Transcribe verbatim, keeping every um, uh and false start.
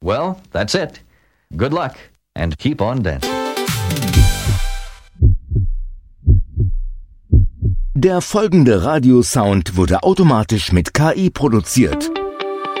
Well, that's it. Good luck and keep on dancing. Der folgende Radiosound wurde automatisch mit K I produziert.